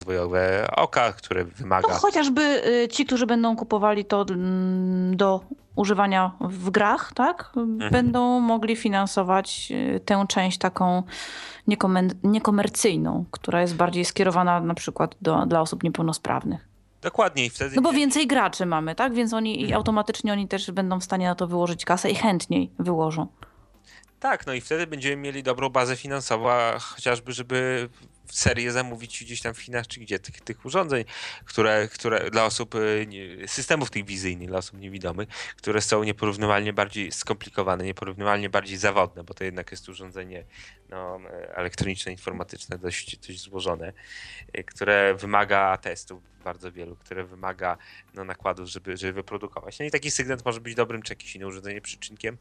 rozwojowe oka, które No wymaga... chociażby ci, którzy będą kupowali to do używania w grach, tak? Będą mogli finansować tę część taką niekomercyjną, która jest bardziej skierowana na przykład dla osób niepełnosprawnych. Dokładnie i wtedy... No bo więcej graczy mamy, tak? Więc i automatycznie oni też będą w stanie na to wyłożyć kasę i chętniej wyłożą. Tak, no i wtedy będziemy mieli dobrą bazę finansową, chociażby, żeby serię zamówić gdzieś tam w Chinach, czy gdzie, tych urządzeń, które dla osób, systemów tych wizyjnych, dla osób niewidomych, które są nieporównywalnie bardziej skomplikowane, nieporównywalnie bardziej zawodne, bo to jednak jest urządzenie no, elektroniczne, informatyczne, dość złożone, które wymaga testów bardzo wielu, które wymaga no, nakładów, żeby wyprodukować. No i taki sygnał może być dobrym, czy jakieś inne urządzenie przyczynkiem,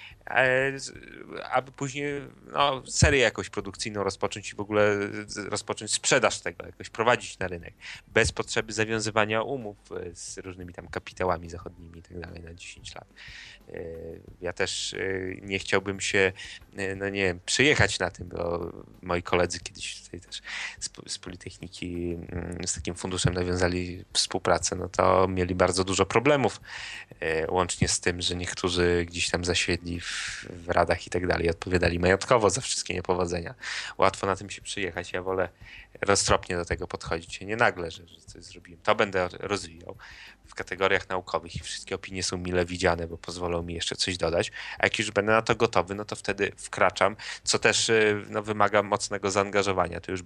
aby później no, serię jakąś produkcyjną rozpocząć i w ogóle rozpocząć sprzedaż tego, jakoś prowadzić na rynek, bez potrzeby zawiązywania umów z różnymi tam kapitałami zachodnimi i tak dalej na 10 lat. Ja też nie chciałbym się, no nie wiem, przyjechać na tym, bo moi koledzy kiedyś tutaj też z Politechniki z takim funduszem nawiązali współpracę, no to mieli bardzo dużo problemów, łącznie z tym, że niektórzy gdzieś tam zasiedli w radach i tak dalej, odpowiadali majątkowo za wszystkie niepowodzenia. Łatwo na tym się przyjechać. Ja wolę roztropnie do tego podchodzić, nie nagle, że coś zrobiłem. To będę rozwijał w kategoriach naukowych i wszystkie opinie są mile widziane, bo pozwolą mi jeszcze coś dodać. A jak już będę na to gotowy, no to wtedy wkraczam, co też no, wymaga mocnego zaangażowania. To już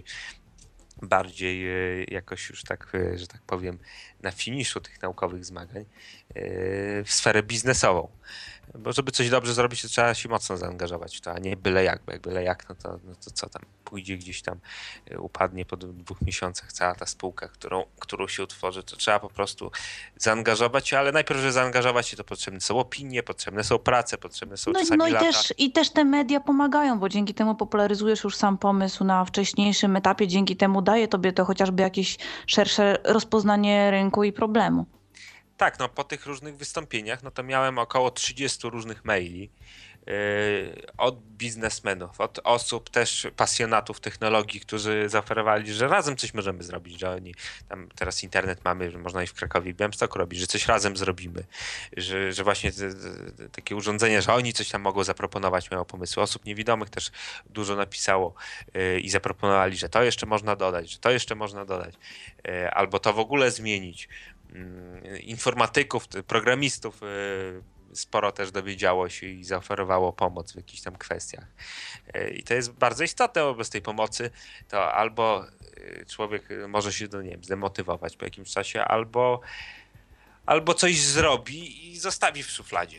bardziej jakoś już tak, że tak powiem, na finiszu tych naukowych zmagań w sferę biznesową. Bo żeby coś dobrze zrobić, to trzeba się mocno zaangażować w to, a nie byle jak, bo jak byle jak, no to co tam, pójdzie gdzieś tam, upadnie po 2 miesiącach cała ta spółka, którą się utworzy, to trzeba po prostu zaangażować się, ale najpierw, żeby zaangażować się, to potrzebne są opinie, potrzebne są prace, potrzebne są czasami No lata. i też te media pomagają, bo dzięki temu popularyzujesz już sam pomysł na wcześniejszym etapie, dzięki temu daje tobie to chociażby jakieś szersze rozpoznanie rynku i problemu. Tak, no po tych różnych wystąpieniach, no to miałem około 30 różnych maili od biznesmenów, od osób też pasjonatów technologii, którzy zaoferowali, że razem coś możemy zrobić, że oni tam teraz internet mamy, że można i w Krakowie i w Białymstoku robić, że coś razem zrobimy, że właśnie takie urządzenia, że oni coś tam mogą zaproponować, miało pomysły. Osób niewidomych też dużo napisało i zaproponowali, że to jeszcze można dodać, że to jeszcze można dodać, albo to w ogóle zmienić. Informatyków, programistów sporo też dowiedziało się i zaoferowało pomoc w jakichś tam kwestiach. I to jest bardzo istotne, bo bez tej pomocy to albo człowiek może się nie wiem, zdemotywować po jakimś czasie, albo coś zrobi i zostawi w szufladzie.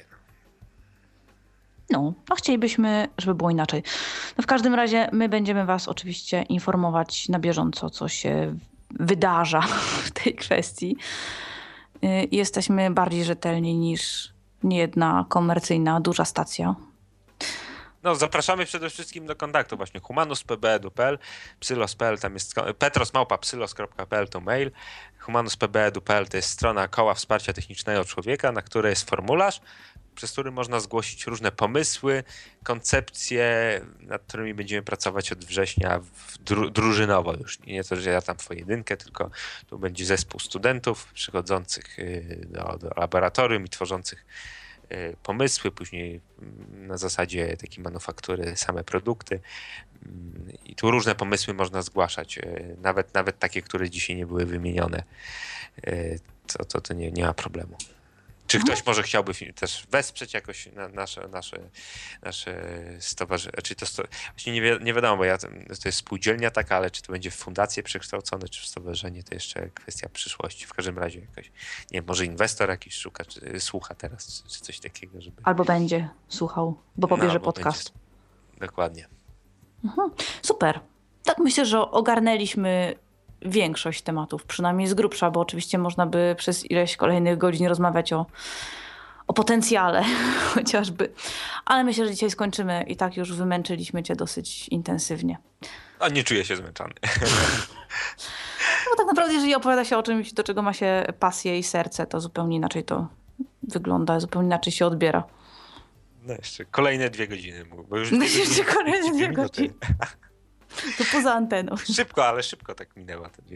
No, a chcielibyśmy, żeby było inaczej. No w każdym razie my będziemy was oczywiście informować na bieżąco, co się wydarza w tej kwestii. Jesteśmy bardziej rzetelni niż niejedna komercyjna, duża stacja. No, zapraszamy przede wszystkim do kontaktu właśnie humanuspb.edu.pl, psylos.pl, tam jest petros@psylos.pl to mail, humanuspb.edu.pl to jest strona Koła Wsparcia Technicznego Człowieka, na której jest formularz, przez który można zgłosić różne pomysły, koncepcje, nad którymi będziemy pracować od września drużynowo już. Nie to, że ja tam w pojedynkę, tylko tu będzie zespół studentów przychodzących do laboratorium i tworzących pomysły, później na zasadzie takiej manufaktury same produkty i tu różne pomysły można zgłaszać, nawet takie, które dzisiaj nie były wymienione, to nie ma problemu. Czy ktoś może chciałby też wesprzeć jakoś nasze stowarzyszenie? Czy właśnie nie wiadomo, bo to jest spółdzielnia taka, ale czy to będzie w fundację przekształcone, czy w stowarzyszenie, to jeszcze kwestia przyszłości. W każdym razie jakoś, nie wiem, może inwestor jakiś szuka, czy słucha teraz, czy coś takiego, żeby... Albo będzie słuchał, bo pobierze albo podcast. Dokładnie. Super. Tak myślę, że ogarnęliśmy większość tematów, przynajmniej z grubsza, bo oczywiście można by przez ileś kolejnych godzin rozmawiać o potencjale chociażby. Ale myślę, że dzisiaj skończymy i tak już wymęczyliśmy cię dosyć intensywnie. A nie czuję się zmęczony. No bo tak naprawdę, jeżeli opowiada się o czymś, do czego ma się pasję i serce, to zupełnie inaczej to wygląda, zupełnie inaczej się odbiera. No jeszcze kolejne 2 godziny, bo już Jeszcze kolejne 2 godziny. To poza anteną. Szybko, ale szybko tak minęła ta